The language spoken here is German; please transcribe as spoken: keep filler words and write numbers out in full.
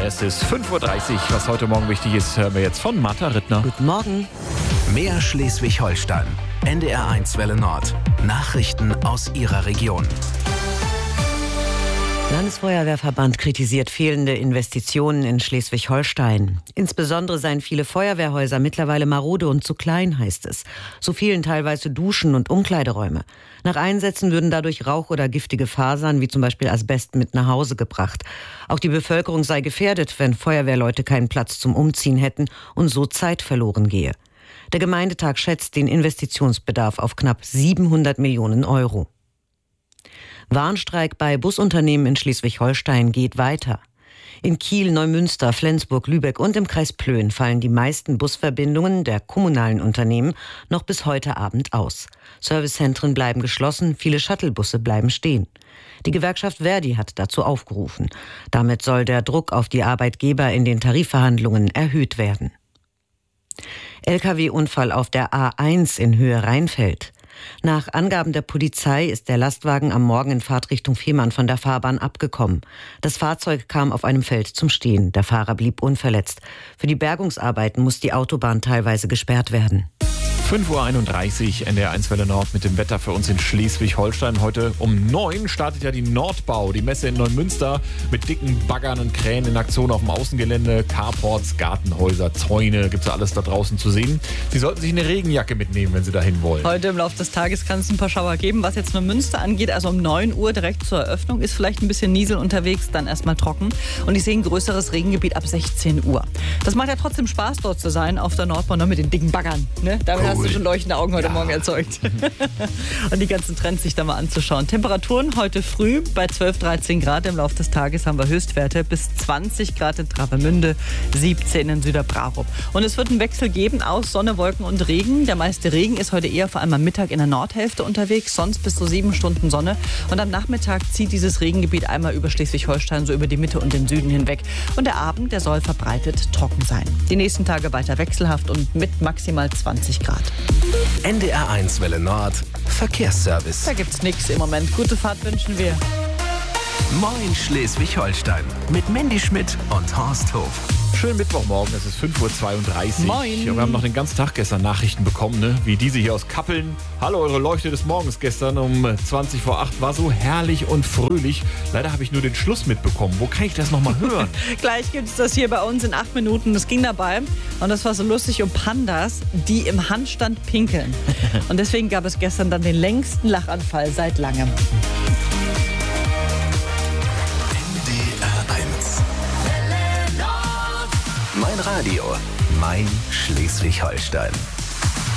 Es ist fünf Uhr dreißig. Was heute Morgen wichtig ist, hören wir jetzt von Martha Rittner. Guten Morgen. Mehr Schleswig-Holstein. N D R eins Welle Nord. Nachrichten aus Ihrer Region. Landesfeuerwehrverband kritisiert fehlende Investitionen in Schleswig-Holstein. Insbesondere seien viele Feuerwehrhäuser mittlerweile marode und zu klein, heißt es. So fehlen teilweise Duschen und Umkleideräume. Nach Einsätzen würden dadurch Rauch oder giftige Fasern, wie zum Beispiel Asbest, mit nach Hause gebracht. Auch die Bevölkerung sei gefährdet, wenn Feuerwehrleute keinen Platz zum Umziehen hätten und so Zeit verloren gehe. Der Gemeindetag schätzt den Investitionsbedarf auf knapp siebenhundert Millionen Euro. Warnstreik bei Busunternehmen in Schleswig-Holstein geht weiter. In Kiel, Neumünster, Flensburg, Lübeck und im Kreis Plön fallen die meisten Busverbindungen der kommunalen Unternehmen noch bis heute Abend aus. Servicezentren bleiben geschlossen, viele Shuttlebusse bleiben stehen. Die Gewerkschaft Verdi hat dazu aufgerufen. Damit soll der Druck auf die Arbeitgeber in den Tarifverhandlungen erhöht werden. L K W-Unfall auf der A eins in Höhe Rheinfeld. Nach Angaben der Polizei ist der Lastwagen am Morgen in Fahrtrichtung Fehmarn von der Fahrbahn abgekommen. Das Fahrzeug kam auf einem Feld zum Stehen. Der Fahrer blieb unverletzt. Für die Bergungsarbeiten muss die Autobahn teilweise gesperrt werden. fünf Uhr einunddreißig, N D R eins Welle Nord mit dem Wetter für uns in Schleswig-Holstein. Heute um neun startet ja die Nordbau, die Messe in Neumünster mit dicken Baggern und Kränen in Aktion auf dem Außengelände. Carports, Gartenhäuser, Zäune, gibt es ja alles da draußen zu sehen. Sie sollten sich eine Regenjacke mitnehmen, wenn Sie dahin wollen. Heute im Laufe des Tages kann es ein paar Schauer geben. Was jetzt Neumünster angeht, also um neun Uhr direkt zur Eröffnung, ist vielleicht ein bisschen Niesel unterwegs, dann erstmal trocken. Und ich sehe ein größeres Regengebiet ab sechzehn Uhr. Das macht ja trotzdem Spaß, dort zu sein, auf der Nordbau, ne, mit den dicken Baggern. Ne? Damit hast du schon leuchtende Augen heute Ja. Morgen erzeugt. Und die ganzen Trends sich da mal anzuschauen. Temperaturen heute früh bei zwölf, dreizehn Grad. Im Laufe des Tages haben wir Höchstwerte bis zwanzig Grad in Travemünde, siebzehn in Süderbrarup. Und es wird einen Wechsel geben aus Sonne, Wolken und Regen. Der meiste Regen ist heute eher vor allem am Mittag in der Nordhälfte unterwegs, sonst bis zu sieben Stunden Sonne. Und am Nachmittag zieht dieses Regengebiet einmal über Schleswig-Holstein, so über die Mitte und den Süden hinweg. Und der Abend, der soll verbreitet trocken sein. Die nächsten Tage weiter wechselhaft und mit maximal zwanzig Grad. N D R eins Welle Nord. Verkehrsservice. Da gibt's nichts im Moment. Gute Fahrt wünschen wir. Moin Schleswig-Holstein. Mit Mandy Schmidt und Horst Hof. Schönen Mittwochmorgen, es ist fünf Uhr zweiunddreißig. Moin. Wir haben noch den ganzen Tag gestern Nachrichten bekommen, ne? Wie diese hier aus Kappeln. Hallo, eure Leuchte des Morgens gestern um zwanzig vor acht war so herrlich und fröhlich. Leider habe ich nur den Schluss mitbekommen. Wo kann ich das nochmal hören? Gleich gibt es das hier bei uns in acht Minuten. Das ging dabei. Und das war so lustig um Pandas, die im Handstand pinkeln. Und deswegen gab es gestern dann den längsten Lachanfall seit langem. N D R eins. Mein Radio. Mein Schleswig-Holstein.